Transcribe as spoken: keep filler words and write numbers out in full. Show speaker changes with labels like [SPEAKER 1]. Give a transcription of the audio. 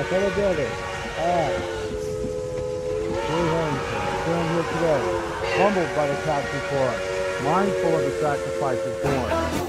[SPEAKER 1] fellow builder. Ash. Jay Harrington. Stand here today, humbled by the tax reform, mindful of the sacrifices borne.